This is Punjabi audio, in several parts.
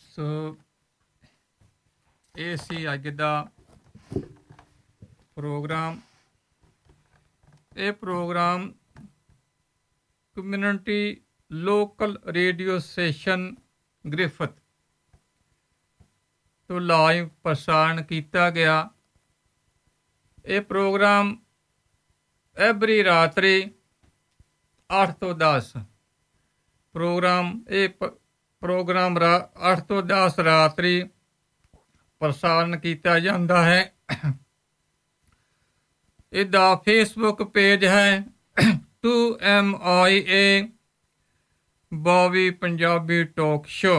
ਸੋ ਇਹ ਸੀ ਅੱਜ ਦਾ ਪ੍ਰੋਗਰਾਮ। ਇਹ programme community local radio station Griffith ਤੋਂ ਲਾਈਵ ਪ੍ਰਸਾਰਣ ਕੀਤਾ ਗਿਆ। ਇਹ ਪ੍ਰੋਗਰਾਮ ਐਵਰੀ ਰਾਤਰੀ 8 ਤੋਂ 10 ਪ੍ਰੋਗਰਾਮ 8 ਤੋਂ 10 ਰਾਤਰੀ ਪ੍ਰਸਾਰਣ ਕੀਤਾ ਜਾਂਦਾ ਹੈ। ਇਹਦਾ ਫੇਸਬੁੱਕ ਪੇਜ ਹੈ 2MIA Bobby Punjabi talk show.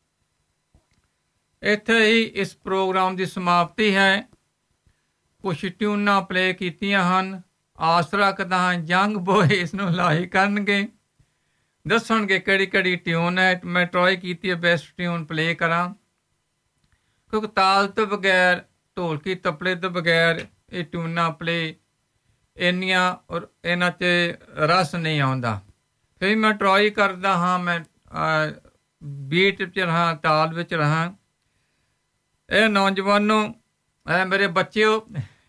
ਇੱਥੇ ਹੀ ਇਸ ਪ੍ਰੋਗਰਾਮ ਦੀ ਸਮਾਪਤੀ ਹੈ। ਕੁਛ ਟਿਊਨਾਂ ਪਲੇ ਕੀਤੀਆਂ ਹਨ। ਆਸ ਰੱਖਦਾ ਹਾਂ ਯੰਗ ਬੋਏ ਇਸ ਨੂੰ ਲਾਈਕ ਕਰਨਗੇ, ਦੱਸਣਗੇ ਕਿਹੜੀ ਕਿਹੜੀ ਟਿਊਨ ਹੈ। ਮੈਂ ਟਰਾਈ ਕੀਤੀ ਹੈ ਬੈਸਟ ਟਿਊਨ ਪਲੇ ਕਰਾਂ, ਕਿਉਂਕਿ ਤਾਲ ਤੋਂ ਬਗੈਰ, ਢੋਲਕੀ ਤਬਲੇ ਤੋਂ ਬਗੈਰ ਇਹ ਟਿਊਨਾਂ ਪਲੇ ਇੰਨੀਆਂ ਔਰ ਇਹਨਾਂ 'ਚ ਰਸ ਨਹੀਂ ਆਉਂਦਾ। ਫਿਰ ਮੈਂ ਟਰਾਈ ਕਰਦਾ ਹਾਂ, ਮੈਂ ਬੀਟ 'ਚ ਰਹਾਂ, ਤਾਲ ਵਿੱਚ ਰਹਾਂ। ਇਹ ਨੌਜਵਾਨੋ, ਮੇਰੇ ਬੱਚਿਓ,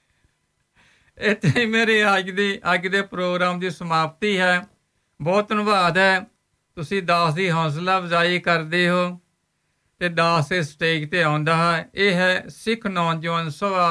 ਇੱਥੇ ਮੇਰੇ ਅੱਜ ਦੇ ਪ੍ਰੋਗਰਾਮ ਦੀ ਸਮਾਪਤੀ ਹੈ। ਬਹੁਤ ਧੰਨਵਾਦ ਹੈ, ਤੁਸੀਂ ਦਾਸ ਦੀ ਹੌਸਲਾ ਅਫਜ਼ਾਈ ਕਰਦੇ ਹੋ ਅਤੇ ਦਾਸ ਇਸ ਸਟੇਜ 'ਤੇ ਆਉਂਦਾ ਹੈ। ਇਹ ਹੈ ਸਿੱਖ ਨੌਜਵਾਨ ਸਭਾ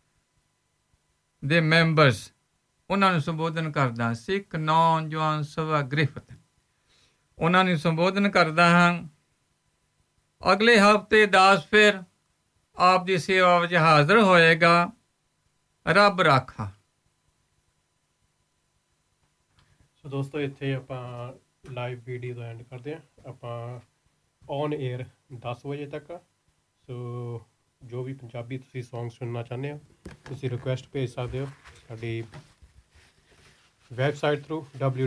ਦੇ ਮੈਂਬਰਸ, ਉਹਨਾਂ ਨੂੰ ਸੰਬੋਧਨ ਕਰਦਾ। ਸਿੱਖ ਨੌਜਵਾਨ ਸਭਾ ਗ੍ਰਿਫਿਥ, ਉਹਨਾਂ ਨੂੰ ਸੰਬੋਧਨ ਕਰਦਾ ਹਾਂ। ਅਗਲੇ ਹਫ਼ਤੇ ਦਾਸ ਫਿਰ ਆਪ ਦੀ ਸੇਵਾ ਵਿੱਚ ਹਾਜ਼ਰ ਹੋਏਗਾ। ਰੱਬ ਰਾਖਾ। ਸੋ ਦੋਸਤੋ, ਇੱਥੇ ਆਪਾਂ ਲਾਈਵ ਵੀਡੀਓ ਦਾ ਐਂਡ ਕਰਦੇ ਹਾਂ। ਆਪਾਂ ਔਨ ਏਅਰ 10 ਵਜੇ ਤੱਕ। ਸੋ ਜੋ ਵੀ ਪੰਜਾਬੀ ਤੁਸੀਂ ਸੌਂਗ ਸੁਣਨਾ ਚਾਹੁੰਦੇ ਹੋ, ਤੁਸੀਂ ਰਿਕੁਐਸਟ ਭੇਜ ਸਕਦੇ ਹੋ ਸਾਡੀ ਵੈਬਸਾਈਟ ਥਰੂ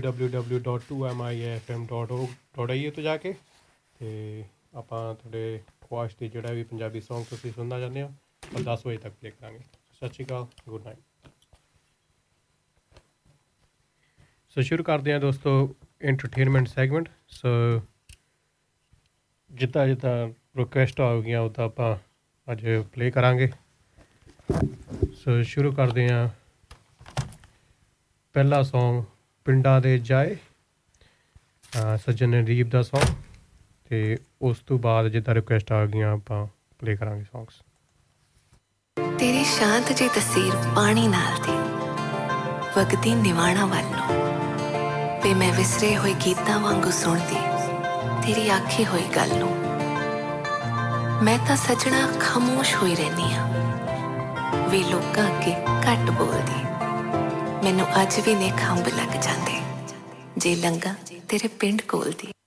www.2miafm.org.au ਤੋਂ ਜਾ ਕੇ। ਅਤੇ ਆਪਾਂ ਤੁਹਾਡੇ ਖੁਆਇਸ਼ ਦੀ ਜਿਹੜਾ ਵੀ ਪੰਜਾਬੀ ਸੌਂਗ ਤੁਸੀਂ ਸੁਣਨਾ ਚਾਹੁੰਦੇ ਹੋ, ਉਹ 10 ਵਜੇ ਤੱਕ ਪਲੇ ਕਰਾਂਗੇ। ਸਤਿ ਸ਼੍ਰੀ ਅਕਾਲ, ਗੁੱਡ ਨਾਈਟ। ਸੋ ਸ਼ੁਰੂ ਕਰਦੇ ਹਾਂ ਦੋਸਤੋ ਐਂਟਰਟੇਨਮੈਂਟ ਸੈਗਮੈਂਟ। ਸੋ ਜਿੱਦਾਂ ਰਿਕੁਐਸਟ ਆ ਗਈਆਂ ਉੱਦਾਂ ਆਪਾਂ ਅੱਜ ਪਲੇ ਕਰਾਂਗੇ। ਸੋ ਸ਼ੁਰੂ ਕਰਦੇ ਹਾਂ ਪਹਿਲਾ ਸੌਂਗ ਪਿੰਡਾਂ ਦੇ ਜਾਏ, ਸੱਜਣ ਨਦੀਪ ਦਾ ਸੌਂਗ, ਅਤੇ ਉਸ ਤੋਂ ਬਾਅਦ ਜਿੱਦਾਂ ਰਿਕੁਐਸਟ ਆ ਗਈਆਂ ਆਪਾਂ ਪਲੇ ਕਰਾਂਗੇ ਸੌਂਗਸ। ਤੇਰੀ ਸ਼ਾਂਤ ਜੀ ਤਸਵੀਰ ਪਾਣੀ ਨਾਲ ਦੀ ਵਗਦੀ ਨਿਵਾਣਾ ਵੱਲ ਨੂੰ, ਤੇ ਮੈਂ ਵਿਸਰੇ ਹੋਏ ਗੀਤਾਂ ਵਾਂਗੂ ਸੁਣਦੀ ਤੇਰੀ ਆਖੀ ਹੋਈ ਗੱਲ ਨੂੰ। ਮੈਂ ਤਾਂ ਸੱਜਣਾ ਖਾਮੋਸ਼ ਹੋਈ ਰਹਿੰਦੀ ਹਾਂ, ਵੀ ਲੋਕਾਂ ਅੱਗੇ ਘੱਟ ਬੋਲਦੀ। ਮੈਨੂੰ ਅੱਜ ਵੀ ਨੇ ਖੰਭ ਲੱਗ ਜਾਂਦੇ ਜੇ ਲੰਘਾਂ ਤੇਰੇ ਪਿੰਡ ਕੋਲ ਦੀ।